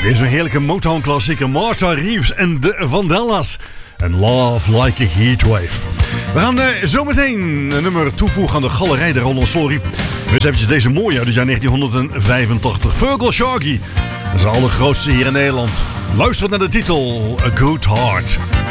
Weer zo'n heerlijke Motown-klassieker. Martha Reeves en de Vandellas. En Love Like a Heatwave. We gaan zometeen een nummer toevoegen aan de galerij der Roland Story. Dus eventjes deze mooie uit het jaar 1985. Virgil Sharkey. Dat is de allergrootste hier in Nederland. Luister naar de titel A Good Heart.